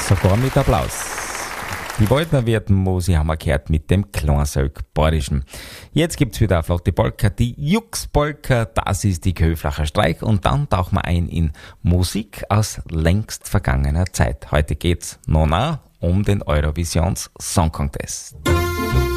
Sogar mit Applaus. Die Waldner Wirtenmosi haben wir gehört mit dem Kleinselk Badischen. Jetzt gibt's wieder eine flotte Polka, die Jux-Polka, das ist die Köflacher Streich, und dann tauchen wir ein in Musik aus längst vergangener Zeit. Heute geht's noch um den Eurovisions Song Contest.